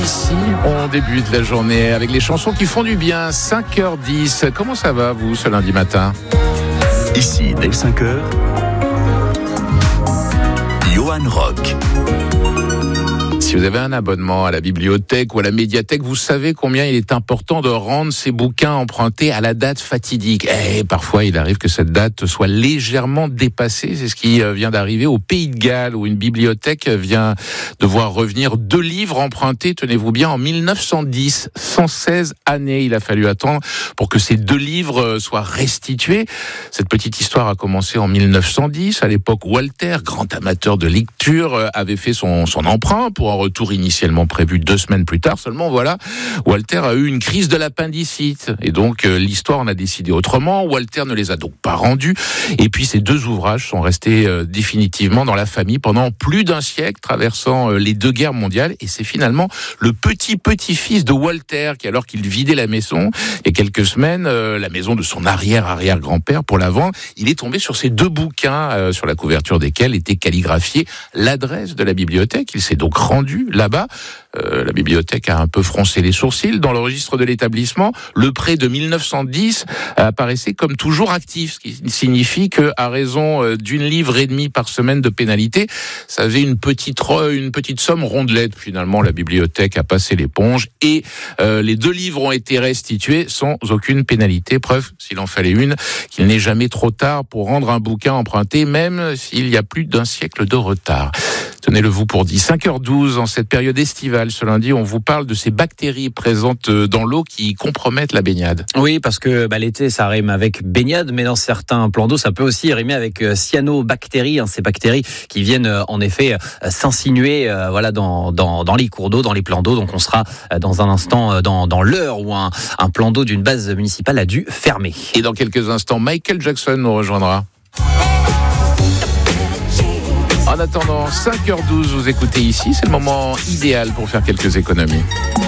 Ainsi, on débute la journée avec les chansons qui font du bien. 5h10. Comment ça va, vous, ce lundi matin ? Ici, dès 5h, Johan Rock. Si vous avez un abonnement à la bibliothèque ou à la médiathèque, vous savez combien il est important de rendre ces bouquins empruntés à la date fatidique. Et parfois, il arrive que cette date soit légèrement dépassée. C'est ce qui vient d'arriver au Pays de Galles, où une bibliothèque vient de voir revenir 2 livres empruntés, tenez-vous bien, en 1910. 116 années il a fallu attendre pour que ces 2 livres soient restitués. Cette petite histoire a commencé en 1910. À l'époque, Walter, grand amateur de lecture, avait fait son emprunt pour un retour initialement prévu 2 semaines plus tard. Seulement voilà, Walter a eu une crise de l'appendicite et donc l'histoire en a décidé autrement. Walter ne les a donc pas rendus et puis ces 2 ouvrages sont restés définitivement dans la famille pendant plus d'1 siècle, traversant les 2 guerres mondiales, et c'est finalement le petit-fils de Walter qui, alors qu'il vidait la maison il y a quelques semaines, la maison de son arrière-grand-père, pour la vendre, il est tombé sur ces 2 bouquins sur la couverture desquels était calligraphiée l'adresse de la bibliothèque. Il s'est donc rendu là-bas. La bibliothèque a un peu froncé les sourcils. Dans le registre de l'établissement, le prêt de 1910 apparaissait comme toujours actif, ce qui signifie que, à raison d'1,5 livre par semaine de pénalité, ça faisait une petite somme rondelette. Finalement, la bibliothèque a passé l'éponge et les 2 livres ont été restitués sans aucune pénalité. Preuve, s'il en fallait une, qu'il n'est jamais trop tard pour rendre un bouquin emprunté, même s'il y a plus d'1 siècle de retard. Tenez-le vous pour dit. 5h12, en cette période estivale, ce lundi, on vous parle de ces bactéries présentes dans l'eau qui compromettent la baignade. Oui, parce que l'été, ça rime avec baignade, mais dans certains plans d'eau, ça peut aussi rimer avec cyanobactéries, ces bactéries qui viennent en effet s'insinuer dans les cours d'eau, dans les plans d'eau. Donc on sera dans un instant dans l'heure où un plan d'eau d'une base municipale a dû fermer. Et dans quelques instants, Michael Jackson nous rejoindra. En attendant, 5h12, vous écoutez ici, c'est le moment idéal pour faire quelques économies.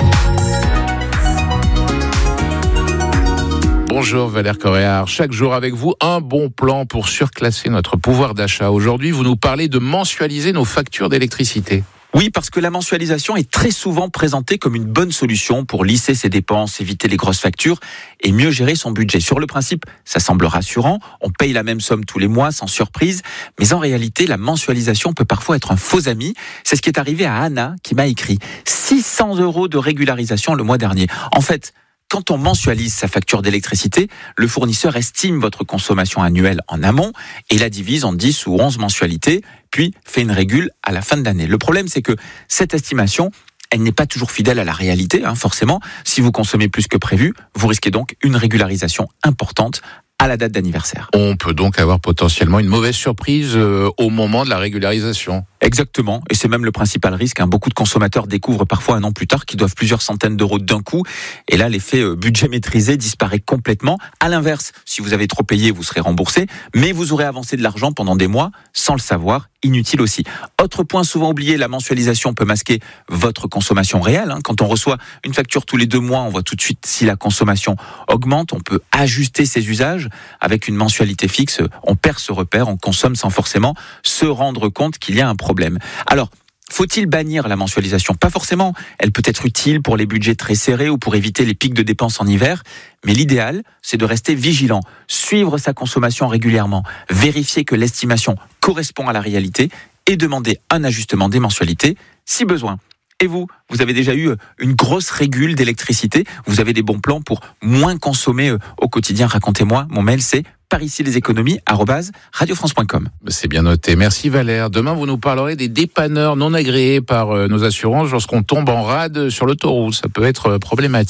Bonjour Valère Coréard, chaque jour avec vous, un bon plan pour surclasser notre pouvoir d'achat. Aujourd'hui, vous nous parlez de mensualiser nos factures d'électricité. Oui, parce que la mensualisation est très souvent présentée comme une bonne solution pour lisser ses dépenses, éviter les grosses factures et mieux gérer son budget. Sur le principe, ça semble rassurant, on paye la même somme tous les mois sans surprise, mais en réalité, la mensualisation peut parfois être un faux ami. C'est ce qui est arrivé à Anna qui m'a écrit 600 € de régularisation le mois dernier. En fait, quand on mensualise sa facture d'électricité, le fournisseur estime votre consommation annuelle en amont et la divise en 10 ou 11 mensualités, puis fait une régule à la fin de l'année. Le problème, c'est que cette estimation, elle n'est pas toujours fidèle à la réalité, forcément. Si vous consommez plus que prévu, vous risquez donc une régularisation importante à la date d'anniversaire. On peut donc avoir potentiellement une mauvaise surprise au moment de la régularisation. Exactement, et c'est même le principal risque. Beaucoup de consommateurs découvrent parfois 1 an plus tard qu'ils doivent plusieurs centaines d'euros d'un coup, et là l'effet budget maîtrisé disparaît complètement. À l'inverse, si vous avez trop payé, vous serez remboursé, mais vous aurez avancé de l'argent pendant des mois sans le savoir, inutile aussi. Autre point souvent oublié, la mensualisation peut masquer votre consommation réelle. Quand on reçoit une facture tous les 2 mois, on voit tout de suite si la consommation augmente, on peut ajuster ses usages. Avec une mensualité fixe, on perd ce repère, on consomme sans forcément se rendre compte qu'il y a un problème. Alors, faut-il bannir la mensualisation ? Pas forcément. Elle peut être utile pour les budgets très serrés ou pour éviter les pics de dépenses en hiver. Mais l'idéal, c'est de rester vigilant, suivre sa consommation régulièrement, vérifier que l'estimation correspond à la réalité et demander un ajustement des mensualités si besoin. Et vous avez déjà eu une grosse régule d'électricité ? Vous avez des bons plans pour moins consommer au quotidien ? Racontez-moi. Mon mail, c'est paricileséconomies@radiofrance.com. C'est bien noté. Merci Valère. Demain, vous nous parlerez des dépanneurs non agréés par nos assurances lorsqu'on tombe en rade sur l'autoroute. Ça peut être problématique.